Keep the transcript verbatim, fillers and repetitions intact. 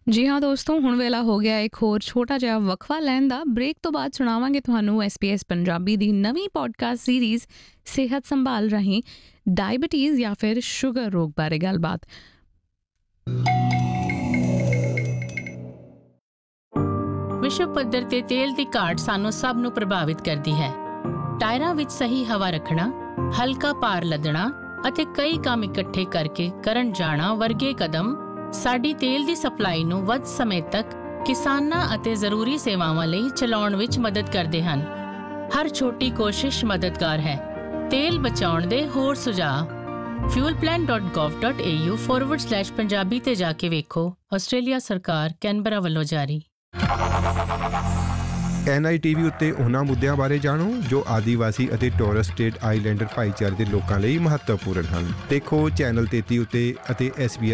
ਜੀ ਹਾਂ ਦੋਸਤੋ, ਹੁਣ ਵੇਲਾ ਹੋ ਗਿਆ ਇੱਕ ਹੋਰ ਛੋਟਾ ਜਿਹਾ ਵਕਫਾ ਲੈਣ ਦਾ। ਬ੍ਰੇਕ ਤੋਂ ਬਾਅਦ ਸੁਣਾਵਾਂਗੇ ਤੁਹਾਨੂੰ ਐਸ ਪੀ ਐਸ ਪੰਜਾਬੀ ਦੀ ਨਵੀਂ ਪੋਡਕਾਸਟ ਸੀਰੀਜ਼ ਸਿਹਤ ਸੰਭਾਲ ਰਾਹੀਂ ਡਾਇਬਟੀਜ਼ ਜਾਂ ਫਿਰ ਸ਼ੂਗਰ ਰੋਗ ਬਾਰੇ ਗੱਲਬਾਤ। ਵਿਸ਼ਵ ਪੱਧਰ ਤੇ ਤੇਲ ਦੀ ਘਾਟ ਸਾਨੂੰ ਸਭ ਨੂੰ ਪ੍ਰਭਾਵਿਤ ਕਰਦੀ ਹੈ। ਟਾਇਰਾਂ ਵਿੱਚ ਸਹੀ ਹਵਾ ਰੱਖਣਾ, ਹਲਕਾ ਭਾਰ ਲੱਦਣਾ ਅਤੇ ਕਈ ਕੰਮ ਇਕੱਠੇ ਕਰਕੇ ਕਰਨ ਜਾਣਾ ਵਰਗੇ ਕਦਮ ਸਾਡੀ ਤੇਲ ਦੀ ਸਪਲਾਈ ਨੂੰ ਵੱਧ ਸਮੇਂ ਤੱਕ ਕਿਸਾਨਾਂ ਅਤੇ ਜ਼ਰੂਰੀ ਸੇਵਾਵਾਂ ਲਈ ਚਲਾਉਣ ਵਿੱਚ ਮਦਦ ਕਰਦੇ ਹਨ। ਹਰ ਛੋਟੀ ਕੋਸ਼ਿਸ਼ ਮਦਦਗਾਰ ਹੈ। ਤੇਲ ਬਚਾਉਣ ਦੇ ਹੋਰ ਸੁਝਾਅ fuel plan dot ਗੋਵ dot A you forward slash Punjabi ਤੇ ਜਾ ਕੇ ਵੇਖੋ। ਆਸਟ੍ਰੇਲੀਆ ਸਰਕਾਰ ਕੈਨਬਰਾ ਵੱਲੋਂ ਜਾਰੀ। ਐਨ ਆਈ ਟੀ ਵੀ ਉੱਤੇ ਉਹਨਾਂ ਮੁੱਦਿਆਂ ਬਾਰੇ ਜਾਣੋ ਜੋ ਆਦੀਵਾਸੀ ਅਤੇ ਟੋਰਸ ਸਟ੍ਰੇਟ ਆਈਲੈਂਡਰ ਭਾਈਚਾਰੇ ਦੇ ਲੋਕਾਂ ਲਈ ਮਹੱਤਵਪੂਰਨ ਹਨ। ਦੇਖੋ ਚੈਨਲ ਤੇਤੀ ਉੱਤੇ ਅਤੇ ਐਸ ਬੀ